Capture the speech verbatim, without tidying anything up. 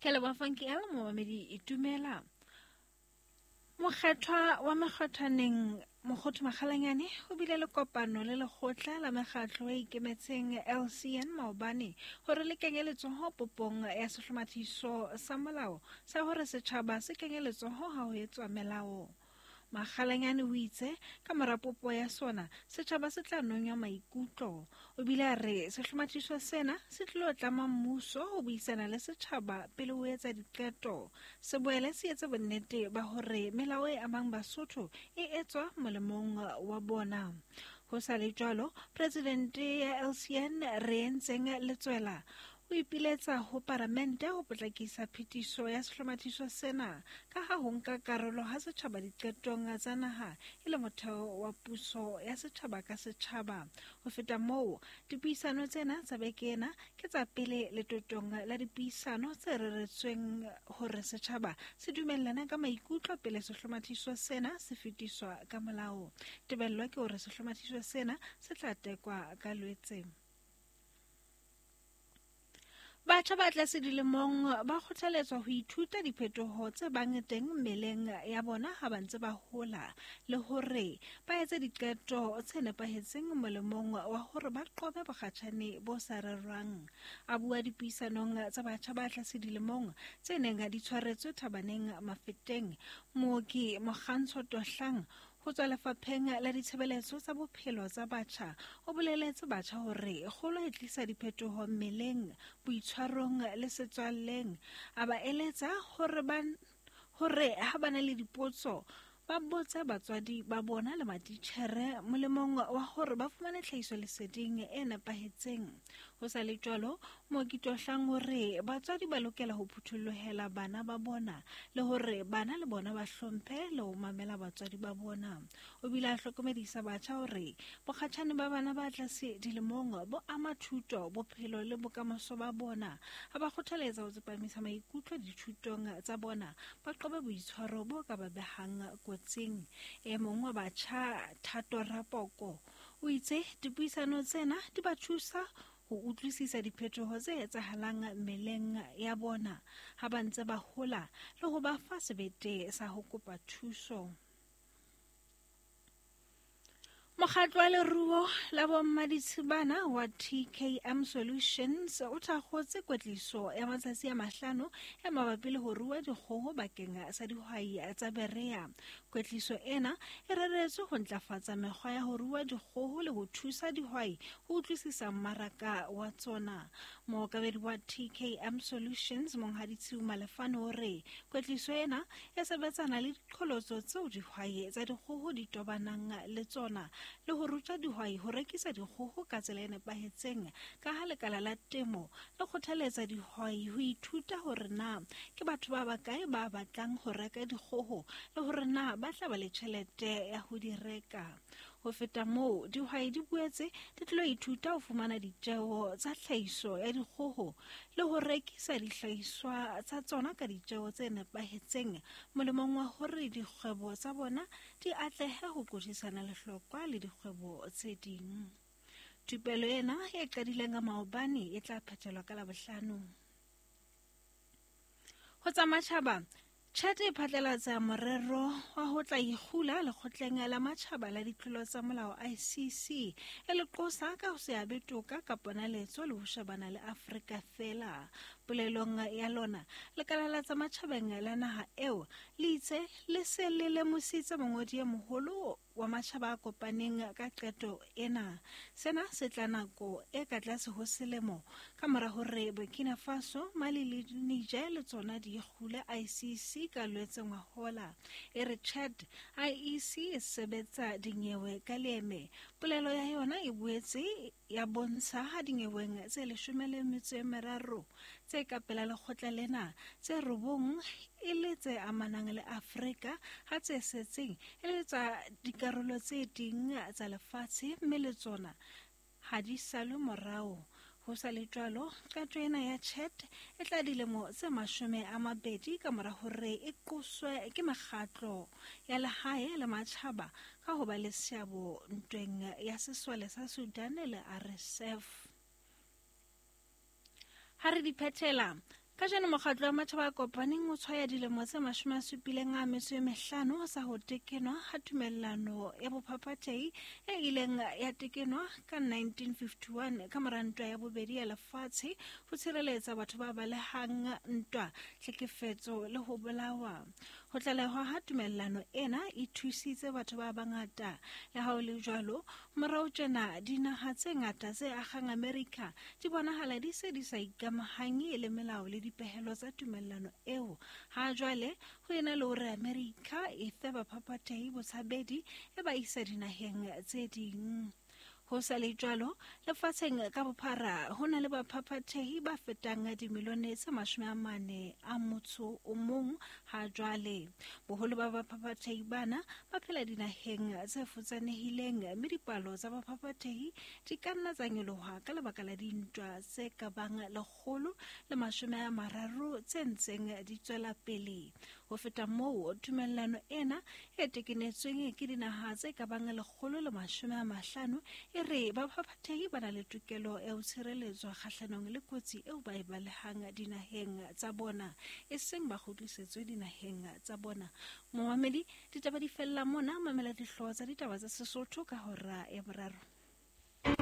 Ke le bafanki ela moemedi itumela. Mokgethwa wa mekgethwaneng Mokgotho Makgalanyane ho bile le kopano le lekgotla la mekgatlo e ikemetseng L C N maobane hore le kenye letsoho popong ya sehlomathiso sa molao sa hore setjhaba se kenye letsoho ha ho etswa melao. Makgalanyane o itse ka mora popo ya sona setjhaba se tla nonya maikutlo. O bile a re sehlomathiso sena se tlilo tlama mmuso ho buisana le setjhaba pele ho etsa diqeto. Se boele se etse bonnete ba hore melao e amang Basotho e etswa molemong wa bona. Ho sa le jwalo, Presidente ya L C N Reentseng Letswela o ipiletsa ho Palamente ho potlakisa phetiso ya sehlomathiso sena ka ha ho nka karolo ha setjhaba diqetong tsa naha e le motheo wa puso ya setjhaba ka setjhaba. Ho feta moo, dipuisano tsena tsa beke ena ke tsa pele letotong la dipuisano tse reretsweng hore setjhaba se dumellane ka maikutlo pele sehlomathiso sena se fetiswa ka molao. Tebello ke hore sehlomathiso sena se tla tekwa ka Loetse. Batjha ba tlase dilemong ba kgothaletswa ho ithuta diphetoho tse bang teng mmeleng ya bona ha ba ntse ba hola le hore ba etse diqeto tse nepahetseng molemong wa hore ba qobe bokgatjhane bo sa rerwang. A bua dipuisanong tsa batjha ba tlase dilemong tse neng di tshwaretswe Thabaneng Mafeteng, Mooki Mokgantsho Tohlang ho tswa lefapheng la ditshebeletso tsa bophelo tsa batjha o boleletse batjha hore kgolo e tlisa diphetoho mmeleng, boitshwarong le setswalleng. A ba eletsa hore ba hore ha ba na le dipotso ba botse batswadi ba bona le matitjhere molemong wa hore ba fumane tlhahiso leseding e nepahetseng. Ho sa le jwalo, Mooki Tohlang hore batswadi ba lokela ho phuthollohela bana ba bona le hore bana le bona ba hlomphe le ho mamela batswadi ba bona. O bile a hlokomedisa batjha hore bokgatjhane ba bana ba tlase dilemong bo ama thuto, bophelo le bokamoso ba bona. Ha ba kgothaletsa ho tsepamisa maikutlo dithutong tsa bona, ba qobe boitshwaro bo ka ba behang kotsing. E mong wa batjha, Thato Rapoko, o itse dipuisano tsena di ba thusa ho utlwisisa diphetoho tse etsahalang mmeleng ya bona ha ba ntse ba hola le ho ba fa sebete sa ho kopa thuso. Mokgatlo wa leruo la bommaditshibana wa T K M Solutions o thakgotse kwetliso ya matsatsi a mahlano e mabapi le ho rua dikgoho bakeng sa dihwai tsa Berea. Kwetliso ena e reretswe ho ntlafatsa mekgwa ya ho rua dikgoho le ho thusa dihwai ho utlwisisa mmaraka wa tsona. Mookabedi wa T K M Solutions Monghadi Malefane hore kwetliso ena e sebetsana le diqholotso tseo dihwai tsa dikgoho di tobanang le tsona le ho ruta dihwai ho rekisa dikgoho ka tsela e nepahetseng ka ha lekala la temo le kgothaletsa dihwai ho ithuta hore na ke batho ba bakae ba batlang ho reka dikgoho le hore na ba tla ba le tjhelete ya ho di reka. Ho feta moo, dihwai di boetse di tlo ithuta ho fumana ditjeo tsa tlhahiso ya dikgoho le ho rekisa dihlahiswa tsa tsona ka ditjeo tse nepahetseng molemong wa hore dikgwebo tsa bona di atlehe ho qotisana lehlokwa le dikgwebo tse ding. Thupelo ena e qadileng ka maobane e tla phethelwa ka Labohlano. Ho tsa matjhaba, Chat e phatlalatsa morero wa ho tla ikgula lekgotleng la matjhaba la ditlolo tsa molao I C C e le qosa ka ho se abe toka ka ponaletso le ho shebana le Afrika fela. Polelong ya lona, lekala la tsa matjhabeng la naha eo le itse le se le lemositse mongodi e moholo wa matjhaba a kopaneng ka qeto ena. Sena se tla nako e ka tlase ho selemo ka mora hore Burkina Faso, Mali le Niger le tsona di ikgule I C C ka Loetse ngwahola. E re Chad, I E C e sebetsa dinyewe ka leeme. Polelo ya yona e boetse ya bontsha ha dinyeweng tse leshome le metso e meraro tse ka pela lekgotla lena tse robong e le tse amanang le Afrika ha tse setseng e le tsa dikarolo tse ding tsa lefatshe mme le tsona ha di salwe morao. Ho sa le jwalo, qeto ena ya Chat e tla dilemo tse mashome a mabedi ka mora hore e qoswe ke mekgatlo ya lehae le matjhaba ka ho ba le seabo ntweng ya sesole sa Sudan le R S F. Ha re di phethela, ka jana mokgatlo wa matjhaba a kopaneng o tshwaya dilemo tse mashome a supileng a metso e mehlano sa ho tekenwa ha tumellano ya bophaphathehi e ileng ya tekenwa ka nineteen fifty-one ka mora ntwa ya bobedi ya lefatshe ho tshireletsa batho ba balehang ntwa, tlhekefetso le ho bolawa. Ho tlalehwa ha tumellano ena e thusitse batho ba bangata. Le ha ho le jwalo, morao tjena dinaha tse ngata tse akgang Amerika di bonahala di se di sa ikamahanye le melao le dipehelo tsa tumellano eo. Ha jwale ho ena le hore Amerika e fe baphaphathehi botshabedi e ba isa dinaheng tse ding. Ho sa le jwalo, lefatsheng ka bophara ho na le baphaphathehi ba fetang dimilione tse mashome a mane a motso o mong ha jwale. Boholo ba baphaphathehi bana ba phela dinaheng tse futsanehileng, mme dipalo tsa baphaphathehi di ka nna tsa nyoloha ka lebaka la dintwa tse ka bang lekgolo le mashome a mararo tse ntseng di tswela pele. Ho feta moo, tumellano ena e tekenetsweng ke dinaha tse ka bang lekgolo le mashome a mahlano e re baphaphathehi ba na le tokelo ya ho tshireletswa kgahlanong le kotsi eo ba e balehang dinaheng tsa bona, e seng ba kgutlisetswe dinaheng tsa bona. Momamedi, ditaba di fella mona, mamela dihlooho tsa ditaba tsa Sesotho ka hora ya boraro.